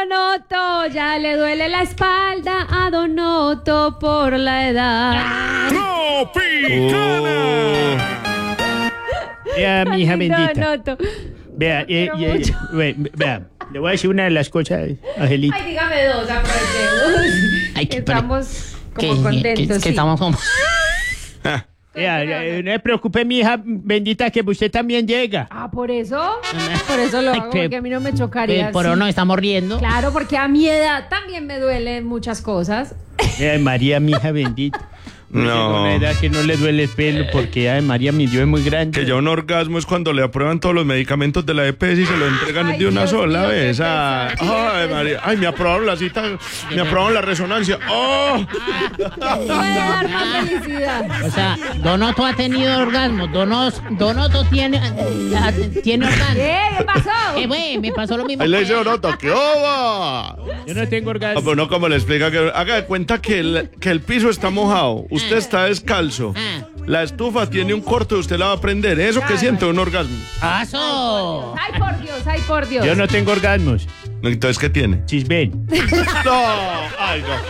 Otto, ya le duele la espalda a Don Otto por la edad. ¡Tropicana! Vea, mi hija Don bendita. Otto. Vea, vea, le voy a decir una de las cosas, Angelita. Ay, dígame dos, aprovechemos. Ay, qué Estamos como contentos, que sí. estamos como... Vea, no se preocupe, mi hija bendita, que usted también llega. Ah, ¿por eso? Por eso lo Ay, hago, que- porque a mí no me chocaría. Por sí. no estamos riendo. Claro, porque a mi edad también me duelen muchas cosas. Ay, María, mi hija bendita. No. Llegó una edad que no le duele el pelo porque, ay, María, mi Dios es muy grande. Que ya un orgasmo es cuando le aprueban todos los medicamentos de la EPS y se lo entregan Ay, de una Dios sola mío, vez. qué Ay, pesar, qué María. Ay, me aprobaron la cita, me aprobaron la resonancia. ¡Oh! Puede dar más felicidad. O sea, Don Otto ha tenido orgasmos. Don Otto tiene orgasmo. ¿Qué pasó? Güey, me pasó lo mismo. Ahí le dice Oroto, ¿qué oba? Yo no tengo Ah, orgasmo. pero no, como le explica que haga de cuenta que el piso está mojado, usted está descalzo, la estufa tiene un corte, usted la va a prender. Eso que siente un orgasmo. ¡Paso! Ay, por Dios, ay, por Dios. Yo no tengo orgasmos. Entonces, ¿qué tiene? Chisbén. No, ay, no.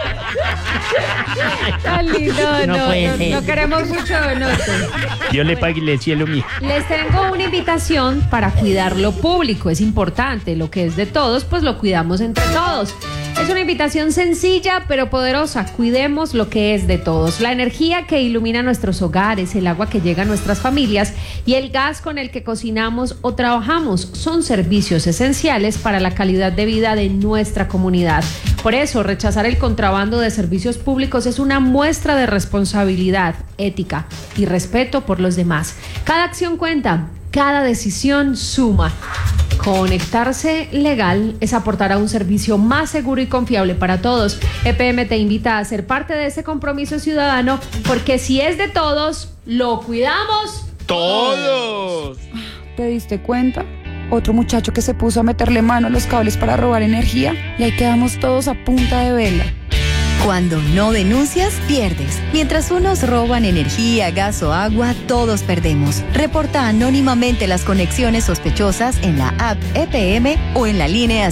Tan lindo, No puede ser. no queremos mucho Don Otto. Dios le pague el cielo, mi hija. Les tengo una invitación para cuidar lo público. Es importante, lo que es de todos, pues lo cuidamos entre todos. Es una invitación sencilla pero poderosa. Cuidemos lo que es de todos. La energía que ilumina nuestros hogares, el agua que llega a nuestras familias y el gas con el que cocinamos o trabajamos son servicios esenciales para la calidad de vida de nuestra comunidad. Por eso, rechazar el contrabando de servicios públicos es una muestra de responsabilidad, ética y respeto por los demás. Cada acción cuenta, cada decisión suma. Conectarse legal es aportar a un servicio más seguro y confiable para todos. EPM te invita a ser parte de ese compromiso ciudadano, porque si es de todos, lo cuidamos. ¡Todos! ¿Te diste cuenta? Otro muchacho que se puso a meterle mano a los cables para robar energía y ahí quedamos todos a punta de vela. Cuando no denuncias, pierdes. Mientras unos roban energía, gas o agua, todos perdemos. Reporta anónimamente las conexiones sospechosas en la app EPM o en la línea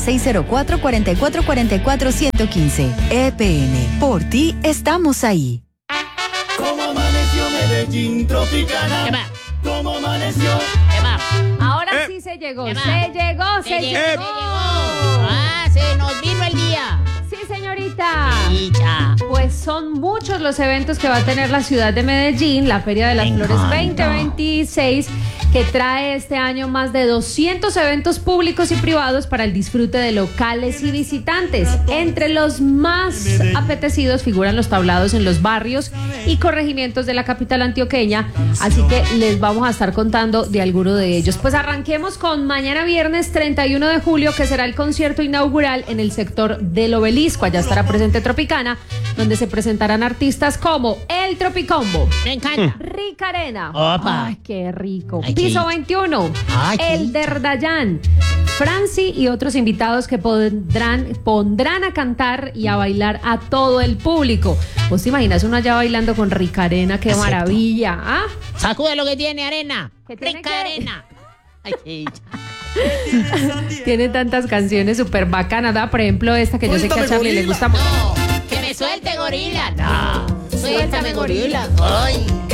604-4444-115. EPM, por ti estamos ahí. ¿Cómo amaneció Medellín Tropicana? ¿Qué va? ¿Cómo amaneció? ¿Qué va? Ahora sí se llegó, ¿Qué va? se llegó. Se llegó. Ah, se nos vino el día. Sí, señorita. Dicha. Pues son muchos los eventos que va a tener la ciudad de Medellín, la Feria de las Me Flores encanta. 2026, que trae este año más de 200 eventos públicos y privados para el disfrute de locales y visitantes. Entre los más apetecidos figuran los tablados en los barrios y corregimientos de la capital antioqueña, así que les vamos a estar contando de alguno de ellos. Pues arranquemos con mañana viernes 31 de julio, que será el concierto inaugural en el sector del Obelisco. Allá estará presente Tropicana, donde se presentarán artistas como El Tropicombo, Me encanta. Rica Arena, Opa. ay, qué rico, Ay, Piso qué- 21, Ay, qué El rico. Derdayán, Franci y otros invitados que pondrán a cantar y a bailar a todo el público. ¿Vos te imaginas uno allá bailando con Rica Arena? ¡Qué Acepto. maravilla! ¿Ah? Sacude lo que tiene arena. ¿Qué tiene Rica qué? arena. Ay, qué dicha. Tiene tantas canciones súper bacanas, ¿verdad? Por ejemplo, esta que yo sé que a Suéltame, Charlie le gorila. gusta mucho. No, que me suelte gorila. No, suéltame gorila. Ay.